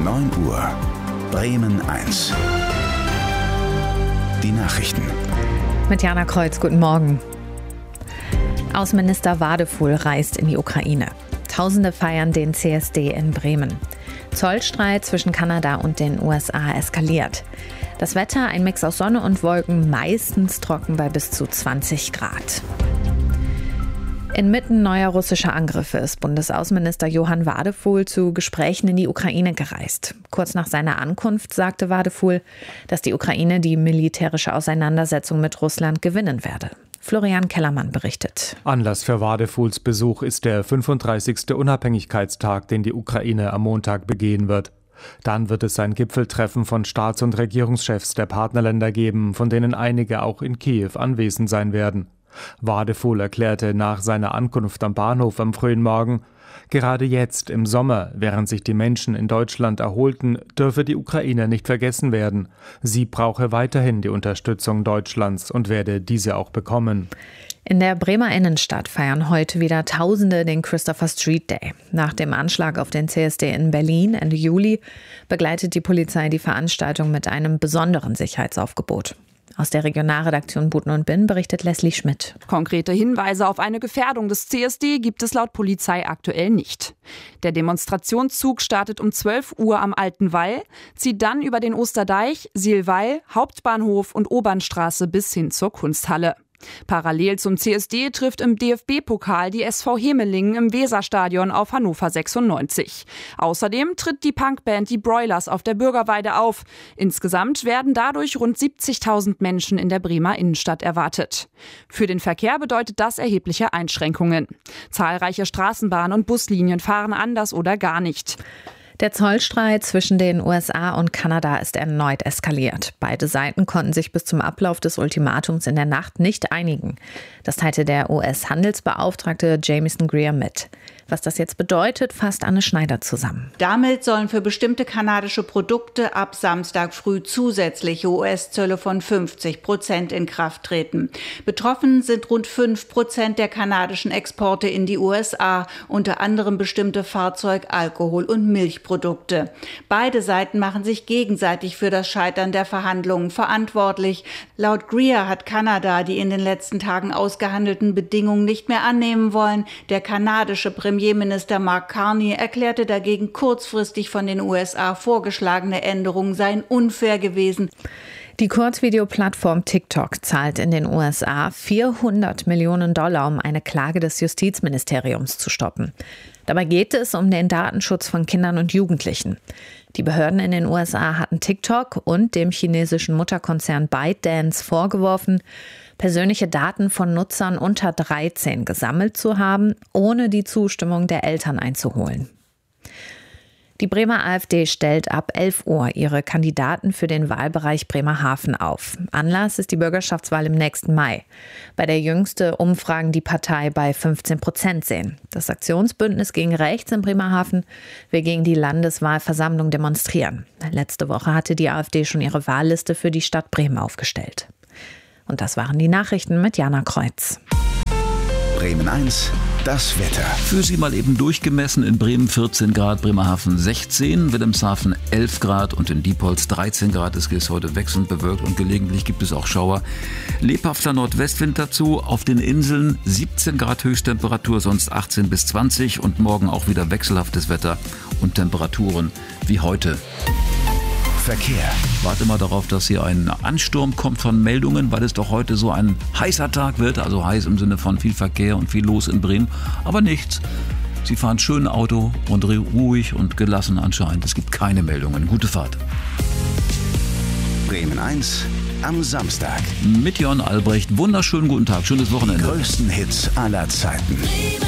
9 Uhr. Bremen 1. Die Nachrichten. Mit Jana Kreuz, guten Morgen. Außenminister Wadefuhl reist in die Ukraine. Tausende feiern den CSD in Bremen. Zollstreit zwischen Kanada und den USA eskaliert. Das Wetter, ein Mix aus Sonne und Wolken, meistens trocken bei bis zu 20 Grad. Inmitten neuer russischer Angriffe ist Bundesaußenminister Johann Wadefuhl zu Gesprächen in die Ukraine gereist. Kurz nach seiner Ankunft sagte Wadefuhl, dass die Ukraine die militärische Auseinandersetzung mit Russland gewinnen werde. Florian Kellermann berichtet. Anlass für Wadefuhls Besuch ist der 35. Unabhängigkeitstag, den die Ukraine am Montag begehen wird. Dann wird es ein Gipfeltreffen von Staats- und Regierungschefs der Partnerländer geben, von denen einige auch in Kiew anwesend sein werden. Wadefuhl erklärte nach seiner Ankunft am Bahnhof am frühen Morgen, gerade jetzt im Sommer, während sich die Menschen in Deutschland erholten, dürfe die Ukraine nicht vergessen werden. Sie brauche weiterhin die Unterstützung Deutschlands und werde diese auch bekommen. In der Bremer Innenstadt feiern heute wieder Tausende den Christopher Street Day. Nach dem Anschlag auf den CSD in Berlin Ende Juli begleitet die Polizei die Veranstaltung mit einem besonderen Sicherheitsaufgebot. Aus der Regionalredaktion Buten und Binn berichtet Leslie Schmidt. Konkrete Hinweise auf eine Gefährdung des CSD gibt es laut Polizei aktuell nicht. Der Demonstrationszug startet um 12 Uhr am Alten Wall, zieht dann über den Osterdeich, Sielwall, Hauptbahnhof und Obernstraße bis hin zur Kunsthalle. Parallel zum CSD trifft im DFB-Pokal die SV Hemelingen im Weserstadion auf Hannover 96. Außerdem tritt die Punkband Die Broilers auf der Bürgerweide auf. Insgesamt werden dadurch rund 70.000 Menschen in der Bremer Innenstadt erwartet. Für den Verkehr bedeutet das erhebliche Einschränkungen. Zahlreiche Straßenbahn- und Buslinien fahren anders oder gar nicht. Der Zollstreit zwischen den USA und Kanada ist erneut eskaliert. Beide Seiten konnten sich bis zum Ablauf des Ultimatums in der Nacht nicht einigen. Das teilte der US-Handelsbeauftragte Jamieson Greer mit. Was das jetzt bedeutet, fasst Anne Schneider zusammen. Damit sollen für bestimmte kanadische Produkte ab Samstag früh zusätzliche US-Zölle von 50% in Kraft treten. Betroffen sind rund 5% der kanadischen Exporte in die USA, unter anderem bestimmte Fahrzeug-, Alkohol- und Milchprodukte. Beide Seiten machen sich gegenseitig für das Scheitern der Verhandlungen verantwortlich. Laut Greer hat Kanada die in den letzten Tagen ausgehandelten Bedingungen nicht mehr annehmen wollen. Der kanadische Premierminister Mark Carney erklärte dagegen, kurzfristig von den USA vorgeschlagene Änderungen seien unfair gewesen. Die Kurzvideoplattform TikTok zahlt in den USA $400 Millionen, um eine Klage des Justizministeriums zu stoppen. Dabei geht es um den Datenschutz von Kindern und Jugendlichen. Die Behörden in den USA hatten TikTok und dem chinesischen Mutterkonzern ByteDance vorgeworfen, persönliche Daten von Nutzern unter 13 gesammelt zu haben, ohne die Zustimmung der Eltern einzuholen. Die Bremer AfD stellt ab 11 Uhr ihre Kandidaten für den Wahlbereich Bremerhaven auf. Anlass ist die Bürgerschaftswahl im nächsten Mai, bei der jüngste Umfragen die Partei bei 15% sehen. Das Aktionsbündnis gegen Rechts in Bremerhaven will gegen die Landeswahlversammlung demonstrieren. Letzte Woche hatte die AfD schon ihre Wahlliste für die Stadt Bremen aufgestellt. Und das waren die Nachrichten mit Jana Kreuz. Bremen 1, das Wetter. Für Sie mal eben durchgemessen: in Bremen 14 Grad, Bremerhaven 16, Wilhelmshaven 11 Grad und in Diepholz 13 Grad. Es ist heute wechselnd bewölkt und gelegentlich gibt es auch Schauer. Lebhafter Nordwestwind dazu. Auf den Inseln 17 Grad Höchsttemperatur, sonst 18 bis 20 und morgen auch wieder wechselhaftes Wetter und Temperaturen wie heute. Verkehr. Warte mal darauf, dass hier ein Ansturm kommt von Meldungen, weil es doch heute so ein heißer Tag wird. Also heiß im Sinne von viel Verkehr und viel los in Bremen. Aber nichts. Sie fahren schön Auto und ruhig und gelassen anscheinend. Es gibt keine Meldungen. Gute Fahrt. Bremen 1 am Samstag. Mit Jörn Albrecht. Wunderschönen guten Tag. Schönes Wochenende. Die größten Hits aller Zeiten.